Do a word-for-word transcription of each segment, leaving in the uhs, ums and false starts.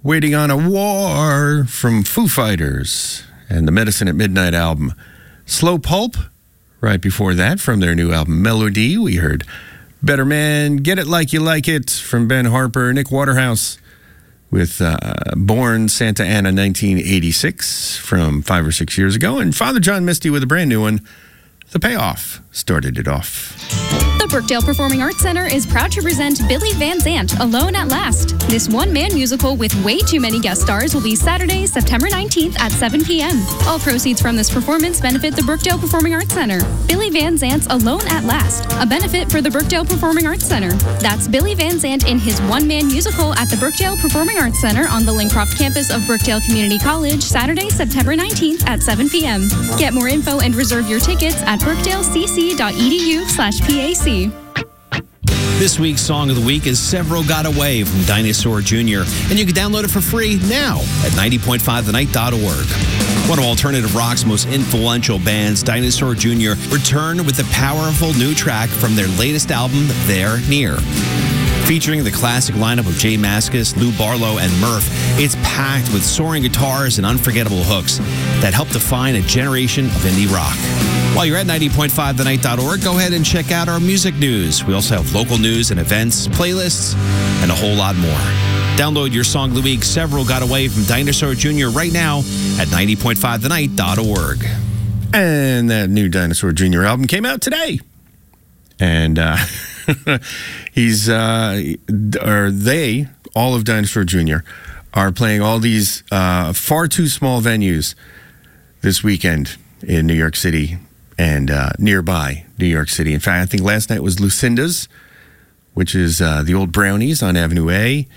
Waiting on a War from Foo Fighters and the Medicine at Midnight album. Slow Pulp, right before that, from their new album Melody, we heard Better Man, Get It Like You Like It from Ben Harper. Nick Waterhouse with uh, Born Santa Ana nineteen eighty-six from five or six years ago. And Father John Misty with a brand new one, The Payoff, started it off. The Brookdale Performing Arts Center is proud to present Billy Van Zandt, Alone at Last. This one-man musical with way too many guest stars will be Saturday, September nineteenth at seven p.m. All proceeds from this performance benefit the Brookdale Performing Arts Center. Billy Van Zandt's Alone at Last, a benefit for the Brookdale Performing Arts Center. That's Billy Van Zandt in his one-man musical at the Brookdale Performing Arts Center on the Lincroft campus of Brookdale Community College, Saturday, September nineteenth at seven p.m. Get more info and reserve your tickets at brookdalecc.edu slash PAC. This week's Song of the Week is Several Got Away from Dinosaur Junior, and you can download it for free now at ninety point five the night dot org. One of alternative rock's most influential bands, Dinosaur Junior, returned with a powerful new track from their latest album, They're Near. Featuring the classic lineup of Jay Mascis, Lou Barlow, and Murph, it's packed with soaring guitars and unforgettable hooks that help define a generation of indie rock. While you're at ninety point five the night dot org, go ahead and check out our music news. We also have local news and events, playlists, and a whole lot more. Download your Song of the Week, Several Got Away from Dinosaur Junior right now at ninety point five the night dot org. And that new Dinosaur Junior album came out today. And uh, he's, uh, or they, all of Dinosaur Junior, are playing all these uh, far too small venues this weekend in New York City and uh, nearby New York City. In fact, I think last night was Lucinda's, which is uh, the old Brownies on Avenue A.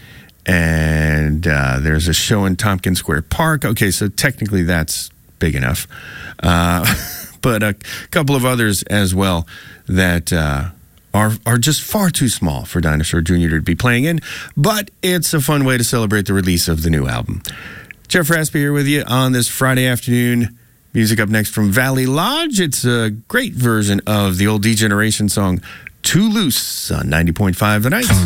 And uh, there's a show in Tompkins Square Park. Okay, so technically that's big enough. Uh, but a couple of others as well that uh, are are just far too small for Dinosaur Junior to be playing in. But it's a fun way to celebrate the release of the new album. Jeff Raspe here with you on this Friday afternoon. Music up next from Valley Lodge. It's a great version of the old D-Generation song, Too Loose, on ninety point five The Night.